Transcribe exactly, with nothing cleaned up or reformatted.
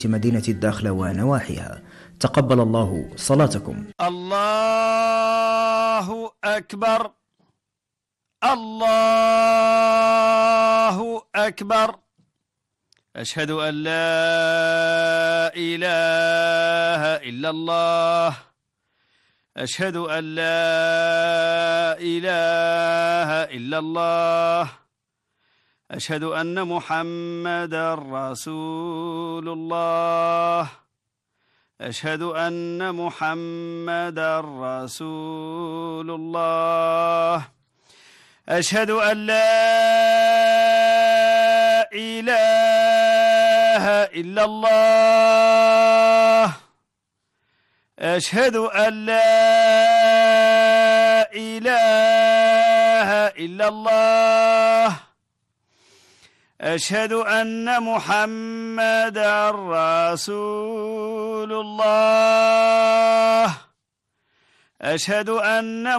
مدينة الداخلة ونواحيها. تقبل الله صلاتكم. الله أكبر، الله أكبر. أشهد أن لا إله إلا الله، أشهد أن لا إله إلا الله، أشهد أن محمدا رسول الله، أشهد أن محمدا رسول الله، أشهد أن لا إله إلا الله، أشهد أن لا إله إلا الله، أشهد أن محمدا رسول الله، أشهد أن